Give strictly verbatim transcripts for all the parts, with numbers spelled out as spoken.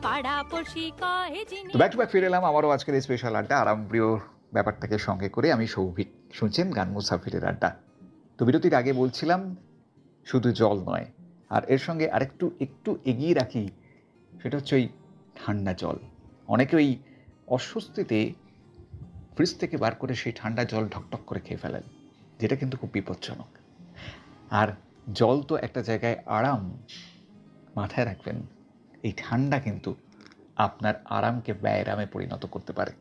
তো back to back ফিরে এলাম আবারও আজকের এই স্পেশাল আড্ডা আরামপ্রিয় ব্যাপারটাকে সঙ্গে করে। আমি সৌভিক, শুনছেন গান মুসাফিরের আড্ডা। তো বিরতির আগে বলছিলাম শুধু জল নয়, আর এর সঙ্গে আরেকটু একটু এগিয়ে রাখি, সেটা হচ্ছে ওই ঠান্ডা জল। অনেকে ওই অস্বস্তিতে ফ্রিজ থেকে বার করে সেই ঠান্ডা জল ঢকঢক করে খেয়ে ফেলেন, যেটা কিন্তু খুব বিপজ্জনক। আর জল তো একটা জায়গায় আরাম, মাথায় রাখবেন এই ঠান্ডা কিন্তু আপনার আরামকে ব্যায়ামে পরিণত করতে পারে।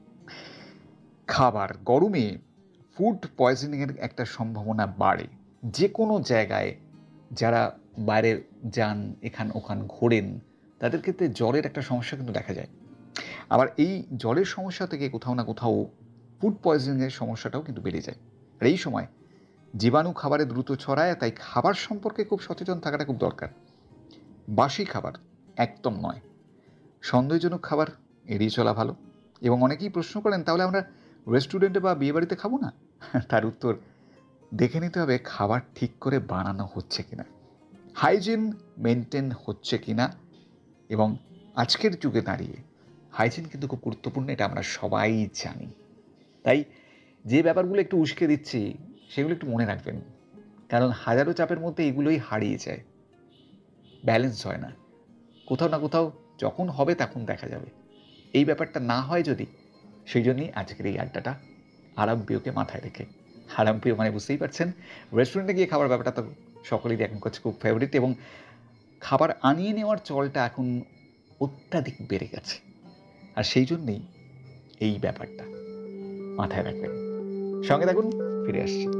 খাবার গরমে ফুড পয়জনিংয়ের একটা সম্ভাবনা বাড়ে। যে কোনো জায়গায় যারা বাইরে যান, এখান ওখান ঘোরেন, তাদের ক্ষেত্রে জলের একটা সমস্যা কিন্তু দেখা যায়। আবার এই জলের সমস্যা থেকে কোথাও না কোথাও ফুড পয়জনিংয়ের সমস্যাটাও কিন্তু বেড়ে যায়। আর এই সময় জীবাণু খাবারে দ্রুত ছড়ায়, তাই খাবার সম্পর্কে খুব সচেতন থাকাটা খুব দরকার। বাসি খাবার একদম নয়, সন্দেহজনক খাবার এড়িয়ে চলা ভালো। এবং অনেকেই প্রশ্ন করেন, তাহলে আমরা রেস্টুরেন্টে বা বিয়েবাড়িতে খাবো না? তার উত্তর, দেখে নিতে হবে খাবার ঠিক করে বানানো হচ্ছে কিনা, হাইজিন মেনটেন হচ্ছে কিনা। এবং আজকের যুগে দাঁড়িয়ে হাইজিন কিন্তু খুব গুরুত্বপূর্ণ, এটা আমরা সবাই জানি। তাই যে ব্যাপারগুলো একটু উস্কে দিচ্ছি সেগুলো একটু মনে রাখবেন, কারণ হাজারো চাপের মধ্যে এগুলোই হারিয়ে যায়, ব্যালেন্স হয় না। কোথাও না কোথাও যখন হবে তখন দেখা যাবে। এই ব্যাপারটা না হয় যদি, সেই জন্যই আজকের এই আড্ডাটা আরামপ্রিয়কে মাথায় রেখে। আরামপ্রিয় মানে বুঝতেই পারছেন, রেস্টুরেন্টে গিয়ে খাবার ব্যাপারটা তো সকলেরই এখন কাছে খুব ফেভারিট, এবং খাবার আনিয়ে নেওয়ার চলটা এখন অত্যাধিক বেড়ে গেছে। আর সেই জন্যেই এই ব্যাপারটা মাথায় রাখবেন। সঙ্গে থাকুন, ফিরে আসছি।